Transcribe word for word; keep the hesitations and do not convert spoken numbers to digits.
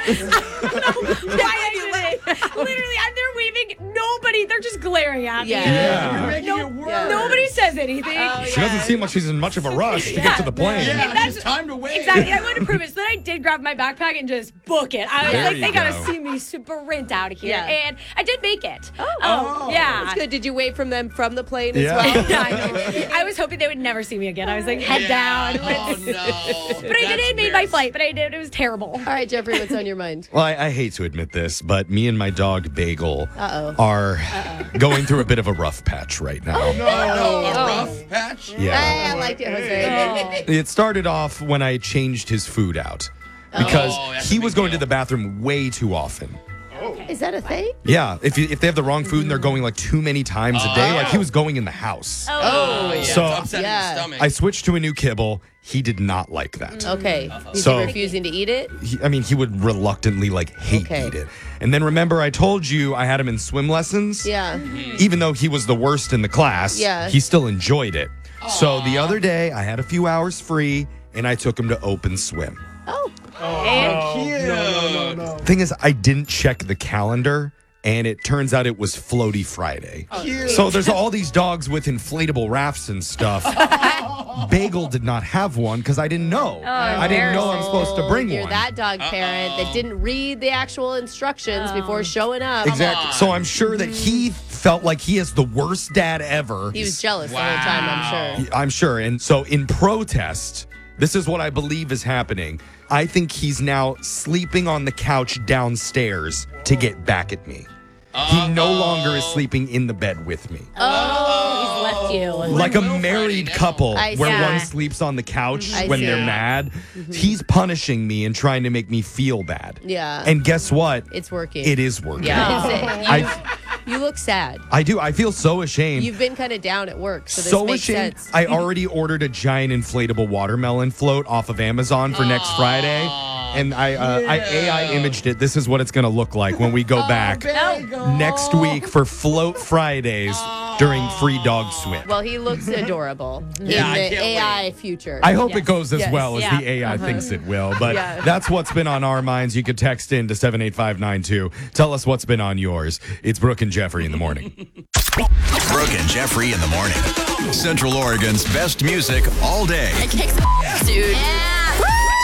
Why anyway? Literally, I'm there waving. Nobody, they're just glaring at me. Yeah. Yeah. You're making No- it worse. Yeah. Nobody says anything. Oh, She doesn't seem like she's in much of a rush to get to the plane. Yeah, And that's- it's time to wait. Exactly. I wanted to prove it. So then I did grab my backpack and just book it. I was There like, you they gotta go. see me sprint out of here. Yeah. And I did make it. Oh. Um, yeah. That's good. Did you wait from them from the plane as Yeah. well? Yeah, I, know. I was hoping they would never see me again. I was like, head Yeah. down. Oh, no. But I did. I made my flight, but I did. It was terrible. All right, Jeffrey, what's on your mind? Well, I, I hate to admit this, but me and my dog Bagel Uh-oh. are going through a bit of a rough patch right now. No, a rough patch? Yeah. Hey, I liked it, Jose. Oh. It started off when I changed his food out because Oh, that's a he big was going deal. to the bathroom way too often. Is that a thing? Yeah, if you, if they have the wrong food and they're going like too many times a day, like he was going in the house. Oh, yeah. So- it's upsetting Yeah. the stomach. I switched to a new kibble. He did not like that. Okay. Is So- he refusing to eat it? He, I mean, he would reluctantly like hate Okay. eat it. And then remember, I told you I had him in swim lessons. Yeah. Even though he was the worst in the class, Yeah. he still enjoyed it. So the other day, I had a few hours free, and I took him to open swim. Oh. Cute. No, no, no. Thing is, I didn't check the calendar, and it turns out it was Floaty Friday. Cute. So there's all these dogs with inflatable rafts and stuff. Bagel did not have one because I didn't know. I didn't know I'm supposed to bring You're one. that dog parent that didn't read the actual instructions before showing up. Exactly. So I'm sure that he felt like he is the worst dad ever. He was jealous the whole time, I'm sure. I'm sure. And so in protest, this is what I believe is happening. I think he's now sleeping on the couch downstairs to get back at me. He no longer is sleeping in the bed with me. He's left you. Like a Will married Friday now. couple I where see. one sleeps on the couch I when see. they're mad. He's punishing me and trying to make me feel bad. Yeah. And guess what? It's working. It is working. Yeah. It's it. I You look sad. I do. I feel so ashamed. You've been kind of down at work, so this so makes ashamed. sense. I already ordered a giant inflatable watermelon float off of Amazon for next Friday. And I uh, I A I imaged it. This is what it's going to look like when we go back next week for Float Fridays during Free Dog Swim. Well, he looks adorable Yeah, I in the can't A I future. I hope it goes as Yes. well as Yeah. the A I thinks it will. But Yeah. that's what's been on our minds. You could text in to seven eight five nine two. Tell us what's been on yours. It's Brooke and Jeffrey in the morning. Brooke and Jeffrey in the morning. Central Oregon's best music all day. It kicks ass, dude.